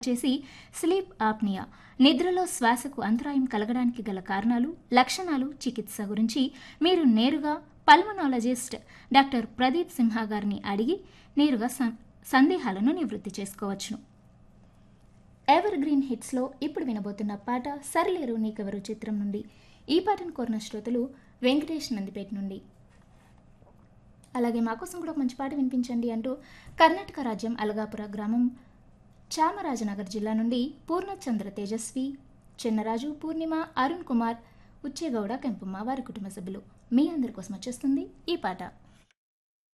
చేసి sleep apnoea నిద్రలో శ్వాసకు అంతరాయం కలగడానికి గల కారణాలు, లక్షణాలు, చికిత్స గురించి మీరు నేరుగా పల్మనాలజిస్ట్ డాక్టర్ ప్రదీప్ సింహ గారిని అడిగి నేరుగా సందేహాలను నివృత్తి చేసుకోవచ్చును. ఎవర్ గ్రీన్ హిట్స్లో ఇప్పుడు వినబోతున్న పాట సరిలేరు నీకెవరు చిత్రం నుండి. ఈ పాటను కోరిన శ్రోతలు వెంకటేష్ నందిపేట నుండి. అలాగే మాకోసం కూడా ఒక మంచి పాట వినిపించండి అంటూ కర్ణాటక రాజ్యం అలగాపుర గ్రామం చామరాజనగర్ జిల్లా నుండి పూర్ణచంద్ర తేజస్వి, చెన్నరాజు, పూర్ణిమ, అరుణ్ కుమార్, ఉచ్చేగౌడ, కెంపమ్మ వారి కుటుంబ సభ్యులు మీ అందరి కోసం వచ్చేస్తుంది ఈ పాట.